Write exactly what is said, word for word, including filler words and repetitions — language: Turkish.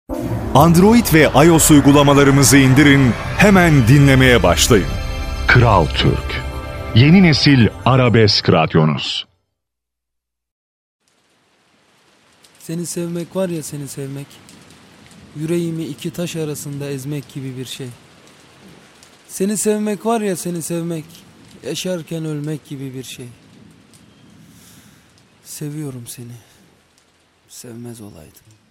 Android ve iOS uygulamalarımızı indirin, hemen dinlemeye başlayın. Kral Türk, yeni nesil arabesk radyonuz. Seni sevmek var ya, seni sevmek, yüreğimi iki taş arasında ezmek gibi bir şey. Seni sevmek var ya, seni sevmek, yaşarken ölmek gibi bir şey. Seviyorum seni, sevmez olaydım.